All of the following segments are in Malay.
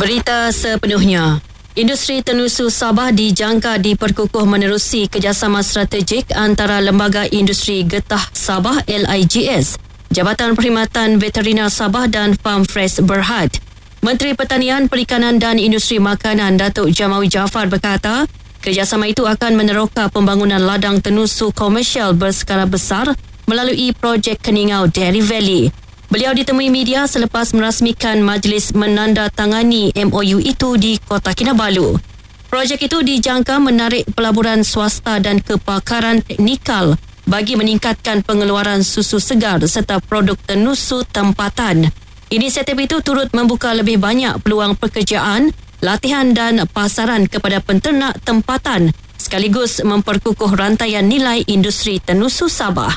Berita sepenuhnya. Industri tenusu Sabah dijangka diperkukuh menerusi kerjasama strategik antara Lembaga Industri Getah Sabah LIGS, Jabatan Perkhidmatan Veteriner Sabah dan Farm Fresh Berhad. Menteri Pertanian, Perikanan dan Industri Makanan Datuk Jamawi Jaafar berkata, kerjasama itu akan meneroka pembangunan ladang tenusu komersial berskala besar melalui projek Keningau Dairy Valley. Beliau ditemui media selepas merasmikan majlis menandatangani MOU itu di Kota Kinabalu. Projek itu dijangka menarik pelaburan swasta dan kepakaran teknikal bagi meningkatkan pengeluaran susu segar serta produk tenusu tempatan. Inisiatif itu turut membuka lebih banyak peluang pekerjaan, latihan dan pasaran kepada penternak tempatan sekaligus memperkukuh rantaian nilai industri tenusu Sabah.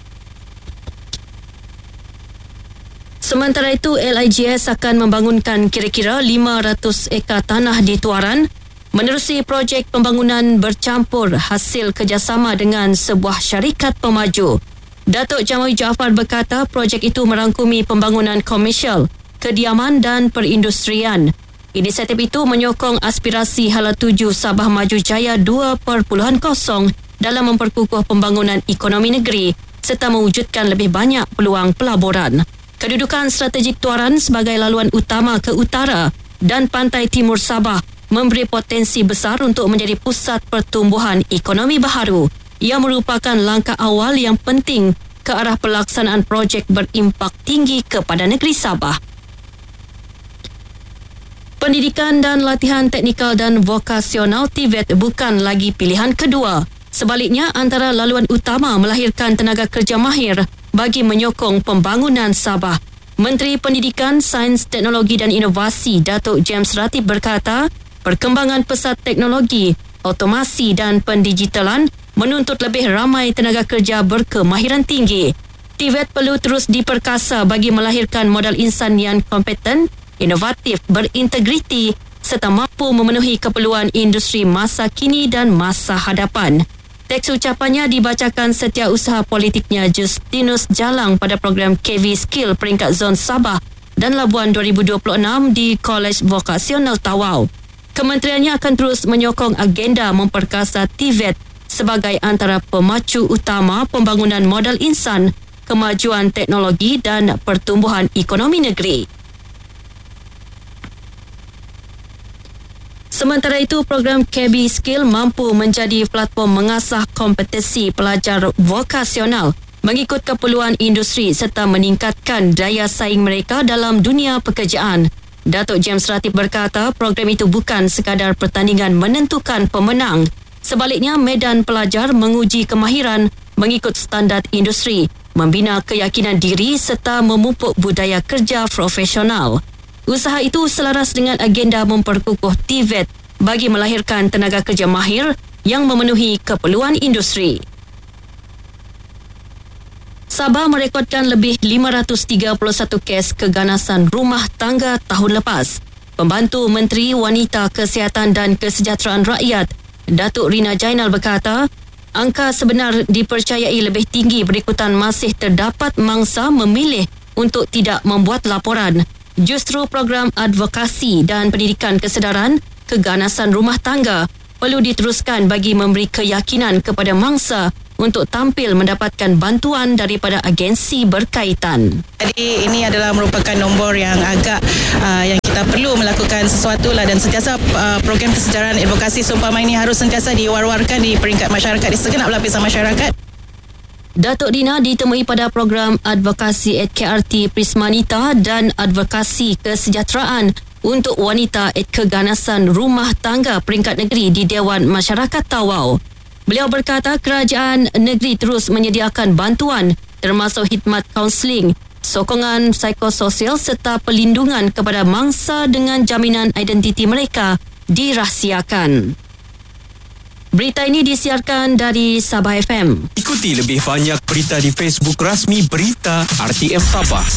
Sementara itu, LIGS akan membangunkan kira-kira 500 ekar tanah di Tuaran menerusi projek pembangunan bercampur hasil kerjasama dengan sebuah syarikat pemaju. Datuk Jamawi Jaafar berkata projek itu merangkumi pembangunan komersial, kediaman dan perindustrian. Inisiatif itu menyokong aspirasi Hala Tuju Sabah Maju Jaya 2.0 dalam memperkukuh pembangunan ekonomi negeri serta mewujudkan lebih banyak peluang pelaburan. Kedudukan strategik Tuaran sebagai laluan utama ke utara dan pantai timur Sabah memberi potensi besar untuk menjadi pusat pertumbuhan ekonomi baharu yang merupakan langkah awal yang penting ke arah pelaksanaan projek berimpak tinggi kepada negeri Sabah. Pendidikan dan latihan teknikal dan vokasional TVET bukan lagi pilihan kedua. Sebaliknya, antara laluan utama melahirkan tenaga kerja mahir bagi menyokong pembangunan Sabah. Menteri Pendidikan, Sains, Teknologi dan Inovasi Datuk James Ratib berkata, perkembangan pesat teknologi, automasi dan pendigitalan menuntut lebih ramai tenaga kerja berkemahiran tinggi. TVET perlu terus diperkasa bagi melahirkan modal insan yang kompeten, inovatif, berintegriti serta mampu memenuhi keperluan industri masa kini dan masa hadapan. Teks ucapannya dibacakan setiausaha politiknya Justinus Jalang pada program KV Skill peringkat zon Sabah dan Labuan 2026 di Kolej Vokasional Tawau. Kementeriannya akan terus menyokong agenda memperkasa TVET sebagai antara pemacu utama pembangunan modal insan, kemajuan teknologi dan pertumbuhan ekonomi negeri. Sementara itu, program KB Skill mampu menjadi platform mengasah kompetensi pelajar vokasional mengikut keperluan industri serta meningkatkan daya saing mereka dalam dunia pekerjaan. Datuk James Ratib berkata program itu bukan sekadar pertandingan menentukan pemenang. Sebaliknya, medan pelajar menguji kemahiran mengikut standard industri, membina keyakinan diri serta memupuk budaya kerja profesional. Usaha itu selaras dengan agenda memperkukuh TVET bagi melahirkan tenaga kerja mahir yang memenuhi keperluan industri. Sabah merekodkan lebih 531 kes keganasan rumah tangga tahun lepas. Pembantu Menteri Wanita, Kesihatan dan Kesejahteraan Rakyat, Datuk Rina Jainal berkata, angka sebenar dipercayai lebih tinggi berikutan masih terdapat mangsa memilih untuk tidak membuat laporan. Justru program advokasi dan pendidikan kesedaran keganasan rumah tangga perlu diteruskan bagi memberi keyakinan kepada mangsa untuk tampil mendapatkan bantuan daripada agensi berkaitan. Jadi ini adalah merupakan nombor yang agak yang kita perlu melakukan sesuatu lah, dan sentiasa program kesedaran advokasi seumpama ini harus sentiasa diwar-warkan di peringkat masyarakat, di segenap lapisan masyarakat. Datuk Dina ditemui pada program advokasi KRT Prismanita dan advokasi kesejahteraan untuk wanita keganasan rumah tangga peringkat negeri di Dewan Masyarakat Tawau. Beliau berkata kerajaan negeri terus menyediakan bantuan termasuk khidmat kaunseling, sokongan psikososial serta perlindungan kepada mangsa dengan jaminan identiti mereka dirahsiakan. Berita ini disiarkan dari Sabah FM. Ikuti lebih banyak berita di Facebook rasmi Berita RTM Sabah.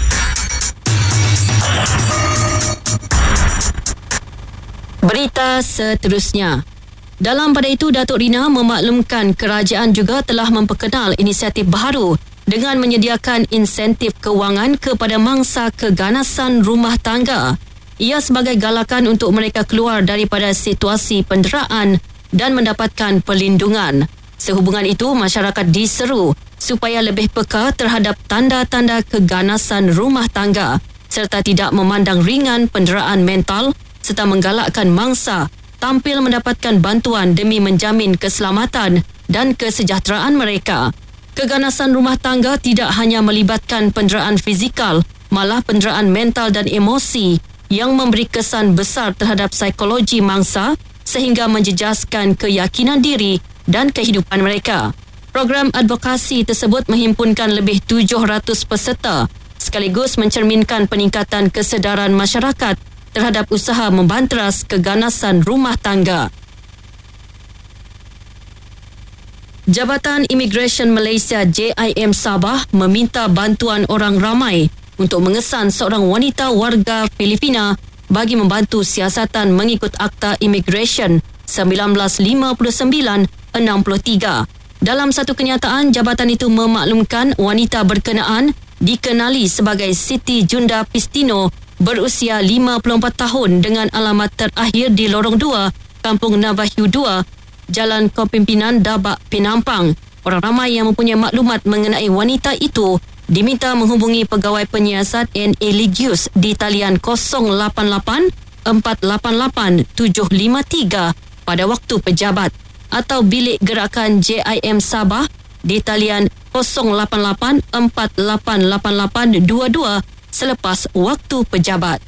Berita seterusnya. Dalam pada itu, Datuk Rina memaklumkan kerajaan juga telah memperkenal inisiatif baharu dengan menyediakan insentif kewangan kepada mangsa keganasan rumah tangga. Ia sebagai galakan untuk mereka keluar daripada situasi penderaan dan mendapatkan perlindungan. Sehubungan itu, masyarakat diseru supaya lebih peka terhadap tanda-tanda keganasan rumah tangga serta tidak memandang ringan penderaan mental serta menggalakkan mangsa tampil mendapatkan bantuan demi menjamin keselamatan dan kesejahteraan mereka. Keganasan rumah tangga tidak hanya melibatkan penderaan fizikal, malah penderaan mental dan emosi yang memberi kesan besar terhadap psikologi mangsa sehingga menjejaskan keyakinan diri dan kehidupan mereka. Program advokasi tersebut menghimpunkan lebih 700 peserta sekaligus mencerminkan peningkatan kesedaran masyarakat terhadap usaha membanteras keganasan rumah tangga. Jabatan Immigration Malaysia JIM Sabah meminta bantuan orang ramai untuk mengesan seorang wanita warga Filipina bagi membantu siasatan mengikut Akta Immigration 1959-63. Dalam satu kenyataan, jabatan itu memaklumkan wanita berkenaan dikenali sebagai Siti Junda Pistino berusia 54 tahun dengan alamat terakhir di Lorong 2, Kampung Navahiu 2, Jalan Kepimpinan Dabak, Penampang. Orang ramai yang mempunyai maklumat mengenai wanita itu diminta menghubungi pegawai penyiasat N.A. Ligius di talian 088-488-753 pada waktu pejabat atau bilik gerakan JIM Sabah di talian 088-4888-22 selepas waktu pejabat.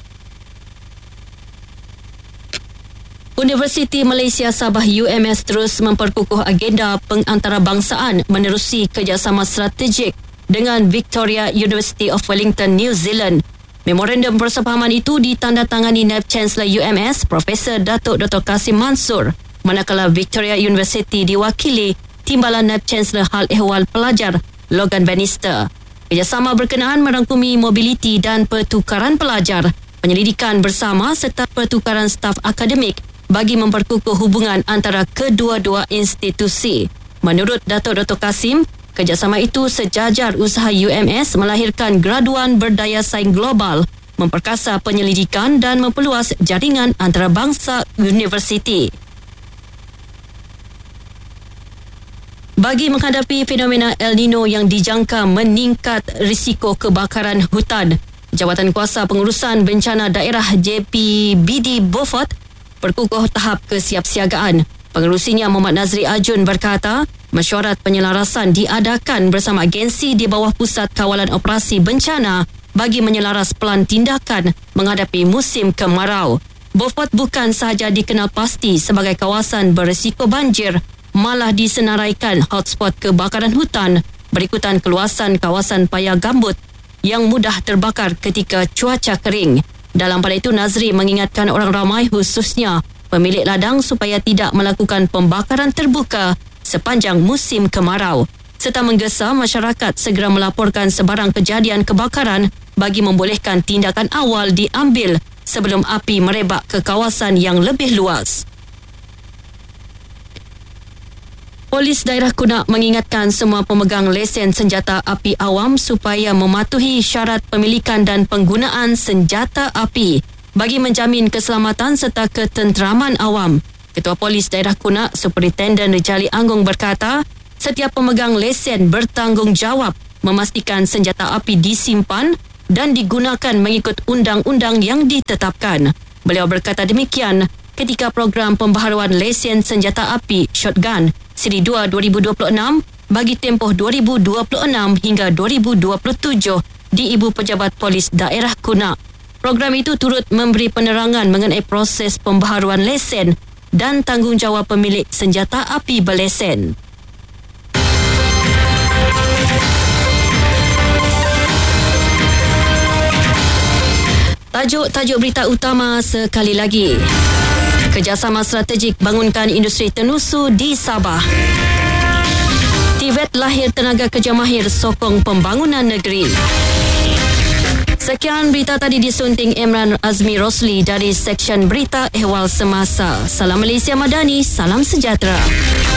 Universiti Malaysia Sabah UMS terus memperkukuh agenda pengantarabangsaan menerusi kerjasama strategik dengan Victoria University of Wellington, New Zealand. Memorandum persefahaman itu ditandatangani Naib Chancellor UMS Profesor Datuk Dr. Kasim Mansur, manakala Victoria University diwakili Timbalan Naib Chancellor Hal Ehwal Pelajar Logan Bannister. Kerjasama berkenaan merangkumi mobiliti dan pertukaran pelajar, penyelidikan bersama serta pertukaran staf akademik bagi memperkukuh hubungan antara kedua-dua institusi. Menurut Datuk Dr. Kasim, kerjasama itu sejajar usaha UMS melahirkan graduan berdaya saing global, memperkasa penyelidikan dan memperluas jaringan antarabangsa universiti. Bagi menghadapi fenomena El Nino yang dijangka meningkat risiko kebakaran hutan, Jabatan Kuasa Pengurusan Bencana Daerah JPBD Beaufort perkukuh tahap kesiapsiagaan. Pengerusinya Muhammad Nazri Ajun berkata, mesyuarat penyelarasan diadakan bersama agensi di bawah Pusat Kawalan Operasi Bencana bagi menyelaras pelan tindakan menghadapi musim kemarau. Beaufort bukan sahaja dikenal pasti sebagai kawasan berisiko banjir, malah disenaraikan hotspot kebakaran hutan berikutan keluasan kawasan paya gambut yang mudah terbakar ketika cuaca kering. Dalam pada itu, Nazri mengingatkan orang ramai khususnya pemilik ladang supaya tidak melakukan pembakaran terbuka sepanjang musim kemarau serta menggesa masyarakat segera melaporkan sebarang kejadian kebakaran bagi membolehkan tindakan awal diambil sebelum api merebak ke kawasan yang lebih luas. Polis Daerah Kunak mengingatkan semua pemegang lesen senjata api awam supaya mematuhi syarat pemilikan dan penggunaan senjata api bagi menjamin keselamatan serta ketenteraman awam. Ketua Polis Daerah Kunak, Superintenden Rijali Anggung berkata, setiap pemegang lesen bertanggungjawab memastikan senjata api disimpan dan digunakan mengikut undang-undang yang ditetapkan. Beliau berkata demikian ketika program pembaharuan lesen senjata api shotgun Seri 2 2026 bagi tempoh 2026 hingga 2027 di Ibu Pejabat Polis Daerah Kunak. Program itu turut memberi penerangan mengenai proses pembaharuan lesen dan tanggungjawab pemilik senjata api berlesen. Tajuk berita utama sekali lagi. Kerjasama strategik bangunkan industri tenusu di Sabah. TVET lahir tenaga kerja mahir sokong pembangunan negeri. Sekian berita tadi disunting Imran Azmi Rosli dari Seksyen Berita Ehwal Semasa. Salam Malaysia Madani, salam sejahtera.